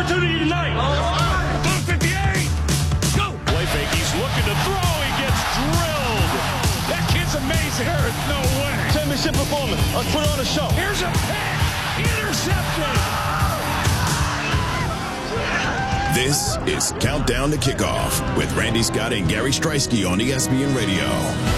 opportunity tonight. 58. Go. Play fake. He's looking to throw. He gets drilled. That kid's amazing. There is no way. Championship performance. Let's put on a show. Here's a pick. Intercepted. This is Countdown to Kickoff with Randy Scott and Gary Striewski on ESPN Radio.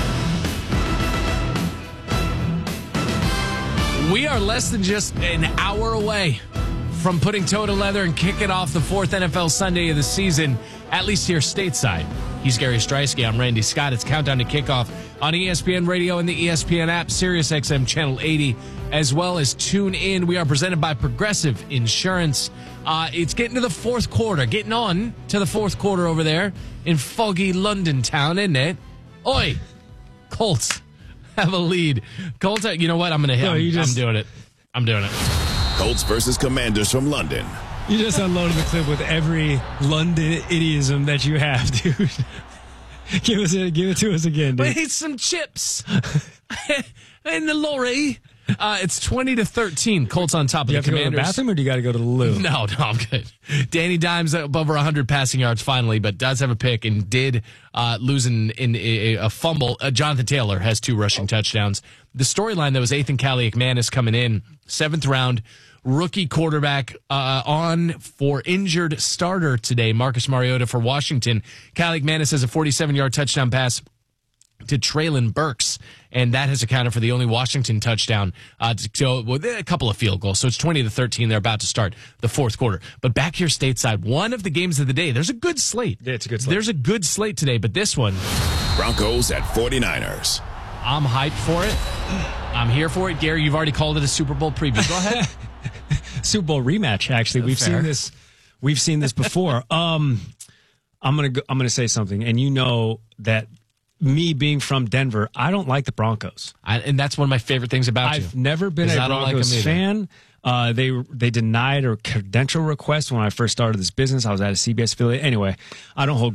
We are less than just an hour away from putting toe to leather and kicking off the fourth NFL Sunday of the season, at least here stateside. He's Gary Striewski. I'm Randy Scott. It's Countdown to Kickoff on ESPN Radio and the ESPN app, SiriusXM Channel 80, as well as Tune In. We are presented by Progressive Insurance. It's getting to the fourth quarter, getting on to the fourth quarter over there in foggy London town, isn't it? Oi, Colts have a lead. Colts, you know what? I'm going to hit. I'm doing it. I'm doing it. Colts versus Commanders from London. You just unloaded the clip with every London idiom that you have, dude. Give it to us again, dude. We need some chips in the lorry. It's 20-13. Colts on top of the Commanders. Do you have to go to the bathroom or do you got to go to the loo? No, I'm good. Danny Dimes up over 100 passing yards finally, but does have a pick and did lose in a fumble. Jonathan Taylor has 2 rushing touchdowns. The storyline that was Ethan Calais-McManus coming in, 7th round, rookie quarterback on for injured starter today, Marcus Mariota for Washington. Calais-McManus has a 47-yard touchdown pass to Treylon Burks, and that has accounted for the only Washington touchdown with a couple of field goals. So it's 20-13. They're about to start the fourth quarter. But back here stateside, one of the games of the day, there's a good slate. Yeah, it's a good slate. There's a good slate today, but this one, Broncos at 49ers. I'm hyped for it. I'm here for it. Gary, you've already called it a Super Bowl preview. Go ahead. Super Bowl rematch, actually. We've seen this before. I'm gonna say something, and you know that me being from Denver, I don't like the Broncos. And that's one of my favorite things about you. I've never been a Broncos fan. They denied a credential request when I first started this business. I was at a CBS affiliate. Anyway, I don't hold